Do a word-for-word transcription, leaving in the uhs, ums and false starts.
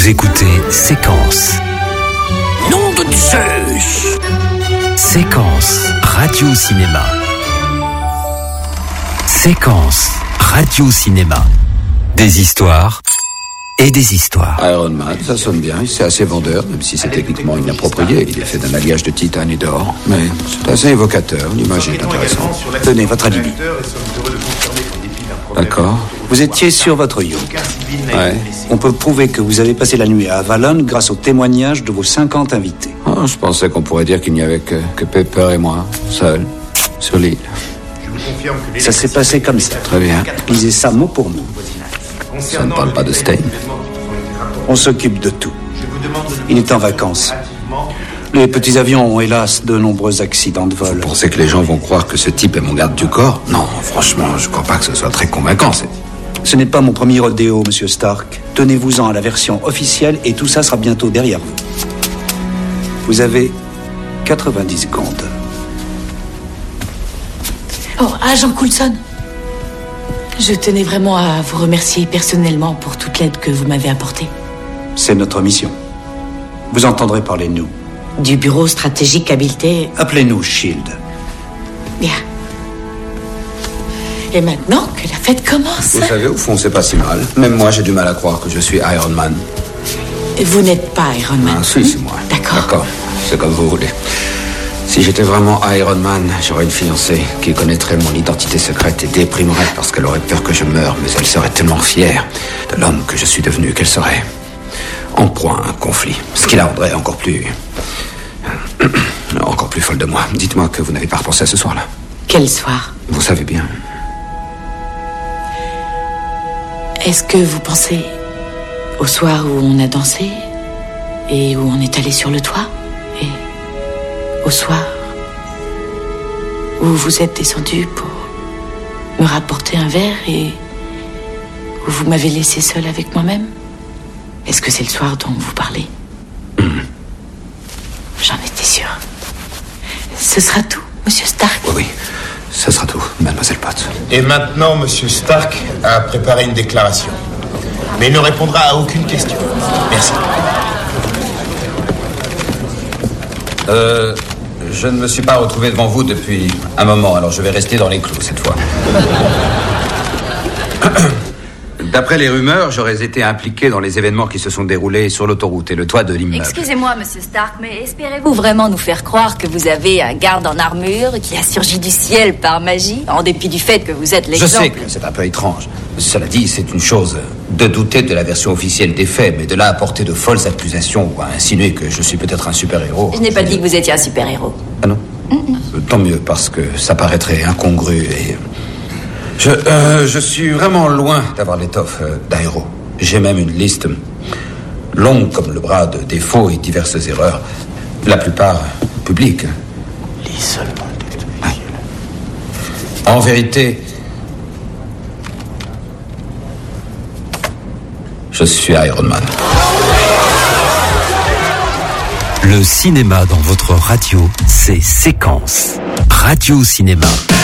Vous écoutez Séquence. Nom de Zeus. Séquence Radio-Cinéma. Séquence Radio-Cinéma. Des histoires et des histoires. Iron Man, ça sonne bien, c'est assez vendeur, même si c'est techniquement inapproprié. Il est fait d'un alliage de titane et d'or. Mais c'est assez évocateur, l'image est intéressante. Tenez, votre alibi. D'accord. Vous étiez sur votre yacht. Ouais. On peut prouver que vous avez passé la nuit à Avalon grâce au témoignage de vos cinquante invités. Oh, je pensais qu'on pourrait dire qu'il n'y avait que, que Pepper et moi, seuls, sur l'île. Ça s'est passé comme ça. Très bien. Lisez ça mot pour mot. Ça ne parle pas de Stein. On s'occupe de tout. Il est en vacances. Les petits avions ont hélas de nombreux accidents de vol. Vous pensez que les gens vont croire que ce type est mon garde du corps? Non, franchement, je crois pas que ce soit très convaincant. C'est... Ce n'est pas mon premier rodéo, monsieur Stark. Tenez-vous-en à la version officielle et tout ça sera bientôt derrière vous. Vous avez quatre-vingt-dix secondes. Oh, agent Coulson. Je tenais vraiment à vous remercier personnellement pour toute l'aide que vous m'avez apportée. C'est notre mission. Vous entendrez parler de nous. Du bureau stratégique habileté. Appelez-nous Shield. Bien. Et maintenant que la fête commence. Vous savez, au fond, c'est pas si mal. Même moi, j'ai du mal à croire que je suis Iron Man. Vous n'êtes pas Iron Man. Ah, si, c'est moi. D'accord. D'accord, c'est comme vous voulez. Si j'étais vraiment Iron Man, j'aurais une fiancée qui connaîtrait mon identité secrète et déprimerait parce qu'elle aurait peur que je meure, mais elle serait tellement fière de l'homme que je suis devenu qu'elle serait en proie à un conflit, ce qui la rendrait encore plus... encore plus folle de moi. Dites-moi que vous n'avez pas repensé à ce soir-là. Quel soir? Vous savez bien. Est-ce que vous pensez au soir où on a dansé et où on est allé sur le toit? Et au soir où vous êtes descendu pour me rapporter un verre et où vous m'avez laissé seule avec moi-même? Est-ce que c'est le soir dont vous parlez? mmh. J'en étais sûre. Ce sera tout, monsieur Stark? Oui, oui, ce sera tout, mademoiselle Potts. Et maintenant, monsieur Stark a préparé une déclaration. Mais il ne répondra à aucune question. Merci. Euh... Je ne me suis pas retrouvé devant vous depuis un moment, alors je vais rester dans les clous cette fois. D'après les rumeurs, j'aurais été impliqué dans les événements qui se sont déroulés sur l'autoroute et le toit de l'immeuble. Excusez-moi, monsieur Stark, mais espérez-vous vraiment nous faire croire que vous avez un garde en armure qui a surgi du ciel par magie, en dépit du fait que vous êtes l'exemple? Je sais que c'est un peu étrange. Cela dit, c'est une chose de douter de la version officielle des faits, mais de là à porter de folles accusations ou à insinuer que je suis peut-être un super-héros... Je n'ai pas dit que vous étiez un super-héros. Ah non? Mm-mm. Tant mieux, parce que ça paraîtrait incongru et... Je, euh, je suis vraiment loin d'avoir l'étoffe euh, d'héros. J'ai même une liste longue comme le bras de défauts et diverses erreurs, la plupart publiques. Lis seulement le texte officiel. En vérité, je suis Iron Man. Le cinéma dans votre radio, c'est Séquence Radio-Cinéma.